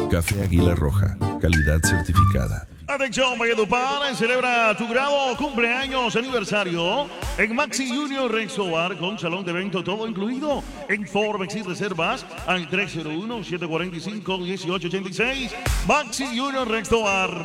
Café Águila Roja, calidad certificada. Atención, Valledupar, celebra tu grado cumpleaños aniversario en Maxi Junior Restobar con salón de evento todo incluido. Informes y reservas al 301-745-1886. Maxi Junior Restobar.